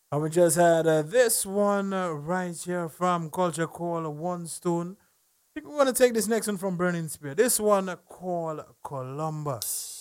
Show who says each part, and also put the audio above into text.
Speaker 1: And we just had this one right here from Culture Call One Stone. I think we're going to take this next one from Burning Spear. This one called Columbus.